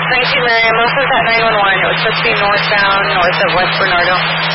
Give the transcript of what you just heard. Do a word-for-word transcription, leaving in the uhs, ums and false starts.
nineteen Miriam, Moses at nine one one. It was supposed to be northbound, north of West Bernardo.